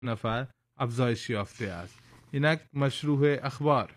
نفر افزایش یافته است. اینک مشروع اخبار.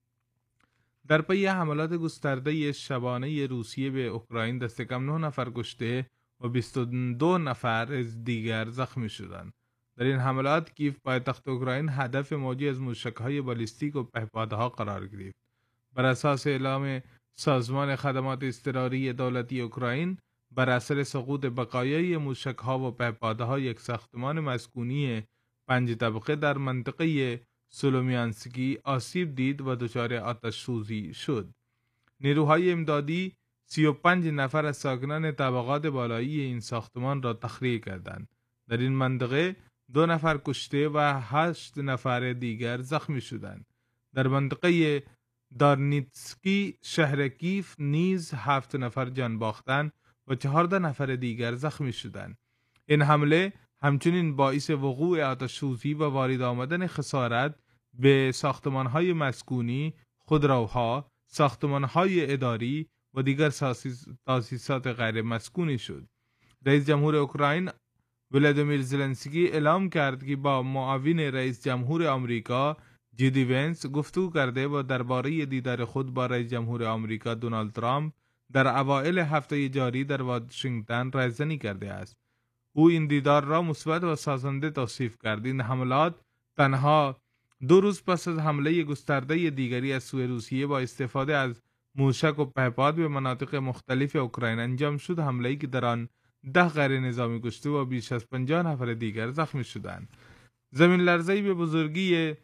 در پی حملات گسترده شبانه روسیه به اوکراین دست کم 9 نفر کشته و 22 نفر دیگر زخمی شدند. در این حملات کیف پایتخت اوکراین هدف موجی از موشک‌های بالیستیک و پهپادها قرار گرفت. بر اساس اعلام سازمان خدمات اضطراری دولتی اوکراین، بر اثر سقوط بقایای موشک‌ها و پهپادها یک ساختمان مسکونی 5 طبقه در منطقه سولومیانسکی آسیب دید و دچار آتش سوزی شد. نیروهای امدادی 35 نفر از ساکنان طبقات بالایی این ساختمان را تخلیه کردند. در این منطقه 2 نفر کشته و 8 نفر دیگر زخمی شدند. در منطقه دارنیتسکی شهر کیف نیز 7 نفر جان باختند و 14 نفر دیگر زخمی شدند. این حمله همچنین باعث وقوع آتش سوزی و وارد آمدن خسارت به ساختمان‌های مسکونی، خودروها، ساختمان‌های اداری و دیگر تاسیسات غیر مسکونی شد. رئیس جمهور اوکراین ولادیمیر زلنسکی اعلام کرد که با معاون رئیس جمهور آمریکا جدی ونس گفتگو کرده و درباره دیدار خود با رئیس جمهور آمریکا دونالد ترامپ در اوایل هفته جاری در واشنگتن رایزنی کرده است. او این دیدار را مثبت و سازنده توصیف کرد. این حملات تنها 2 روز پس از حمله گسترده دیگری از سوی روسیه با استفاده از موشک و پهپاد به مناطق مختلف اوکراین انجام شد، حمله‌ای که در آن 10 غیر نظامی کشته و بیش از 50 نفر دیگر زخمی شدند. زمین لرزه‌ای به بزرگی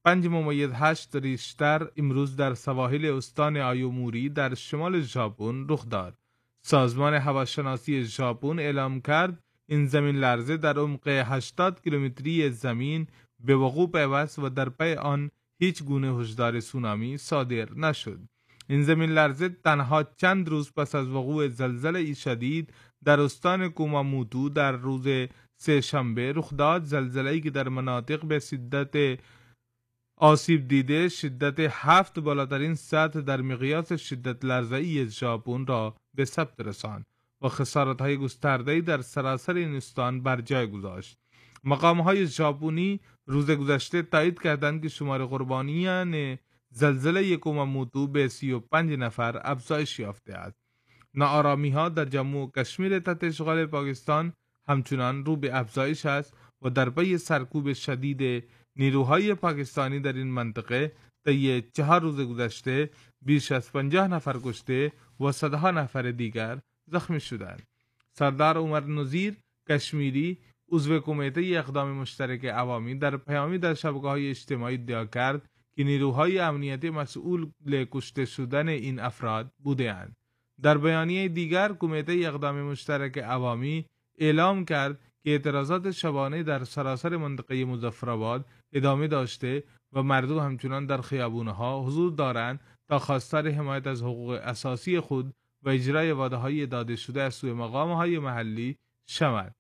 5.8 ریشتر امروز در سواحل استان آیوموری در شمال ژاپن رخ داد. سازمان هواشناسی ژاپن اعلام کرد این زمین لرزه در عمق 80 کیلومتری زمین به وقوع پیوست و در پی آن هیچ گونه هشدار سونامی صادر نشد. این زمین لرزه تنها چند روز پس از وقوع زلزله شدید در استان کوماموتو در روز سه شنبه رخ داد. زلزله‌ای که در مناطق به شدت آسیب دیده شدت 7 بالاترین سطح در مقیاس شدت لرزه‌ای ژاپن را به ثبت رساند و خسارت‌های گسترده‌ای در سراسر این استان بر جای گذاشت. مقام‌های ژاپنی روز گذشته تایید کردند که شمار قربانیان زلزله کوماموتو به 35 نفر افزایش یافته است. ناآرامی‌ها در جموں و کشمیر تحت اشغال پاکستان همچنان رو به افزایش است و در پی سرکوب شدید نیروهای پاکستانی در این منطقه طی 4 روز گذشته بیش از 50 نفر کشته و صدها نفر دیگر زخمی شدند. سردار عمر نذیر کشمیری عضو کمیته اقدام مشترک عوامی در پیامی در شبکه‌های اجتماعی ادعا کرد که نیروهای امنیتی مسئول کشته شدن این افراد بودند. در بیانیه دیگر کمیته اقدام مشترک عوامی اعلام کرد که اعتراضات شبانه در سراسر منطقه مظفرآباد ادامه داشته و مردم همچنان در خیابان‌ها حضور دارند تا خواستار حمایت از حقوق اساسی خود و اجرای وعده‌های داده شده از سوی مقام‌های محلی شوند.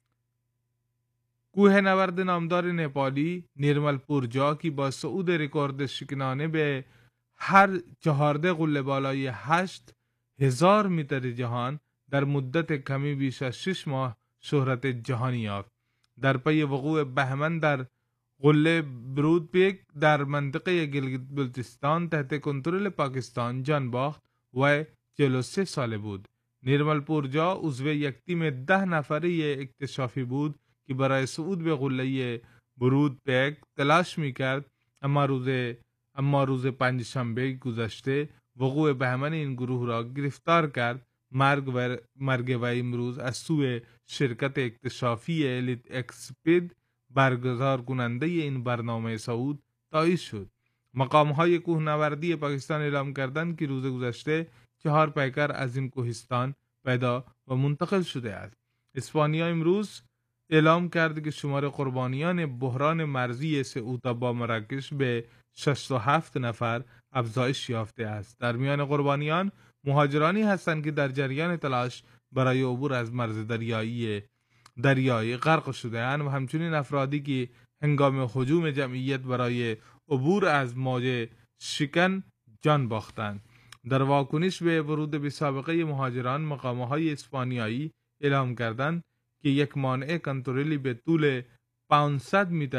کوهنورد نامدار نپالی نیرمل پورجا که با صعود رکورد شکنانه به هر 14 قله بالای 8000 متر جهان در مدت کمی بیش از 6 ماه شهرت جهانی یافت. در پی وقوع بهمن در قله برودپیک در منطقه گیلگیت بلتستان تحت کنترل پاکستان جان باخت و 43 ساله بود. نیرمل پورجا عضو یک تیم 10 نفره اکتشافی بود که برای صعود به قله برودپیک تلاش میکرد، اما روز پنجشنبه گذشته وقوع بهمن این گروه را گرفتار کرد. مرگ و امروز از سوی شرکت اکتشافی الیت اکسپید برگزار کننده این برنامه صعود تایید شد. مقام‌های کوهنوردی پاکستان اعلام کردند که روز گذشته 4 پیکر از این کوهستان پیدا و منتقل شده است. اسپانیا امروز اعلام کرد که شمار قربانیان بحران مرزی سئوتا با مراکش به 67 نفر افزایش یافته است. در میان قربانیان مهاجرانی هستند که در جریان تلاش برای عبور از مرز دریایی غرق شده اند و همچنین افرادی که هنگام هجوم جمعیت برای عبور از موج شکن جان باختند. در واکنش به ورود به سابقه مهاجران، مقام‌های اسپانیایی اعلام کردند که یک مانع کنترلی به طول 500